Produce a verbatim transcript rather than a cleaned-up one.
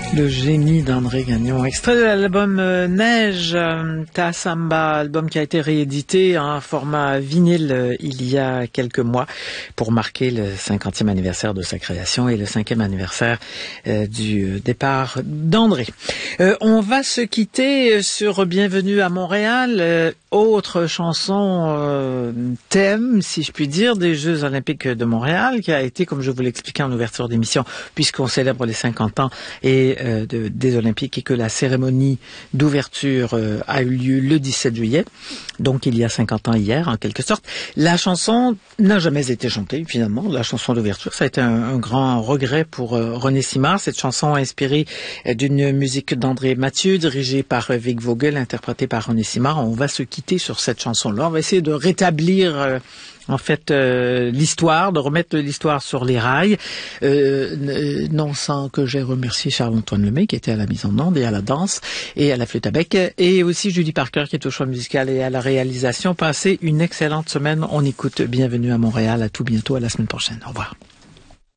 Le génie d'André Gagnon, extrait de l'album euh, Neige, euh, Ta Samba, album qui a été réédité en format vinyle euh, il y a quelques mois pour marquer le cinquantième anniversaire de sa création et le cinquième anniversaire euh, du départ d'André. Euh, on va se quitter sur Bienvenue à Montréal, euh, autre chanson euh, thème, si je puis dire, des Jeux Olympiques de Montréal, qui a été, comme je vous l'expliquais en ouverture d'émission, puisqu'on célèbre les cinquante ans et euh, de, des Olympiques et que la cérémonie d'ouverture euh, a eu lieu le dix-sept juillet, donc il y a cinquante ans hier, en quelque sorte. La chanson n'a jamais été chantée, finalement, la chanson d'ouverture. Ça a été un, un grand regret pour euh, René Simard. Cette chanson inspirée euh, d'une musique d'André Mathieu, dirigée par euh, Vic Vogel, interprétée par René Simard. On va se quitter sur cette chanson-là. On va essayer de rétablir euh, en fait euh, l'histoire, de remettre l'histoire sur les rails, euh, non sans que j'ai remercié Charles-Antoine Lemay qui était à la mise en onde et à la danse et à la flûte à bec, et aussi Julie Parker qui est au choix musical et à la réalisation. Passez une excellente semaine. On écoute Bienvenue à Montréal. À tout bientôt, à la semaine prochaine. Au revoir.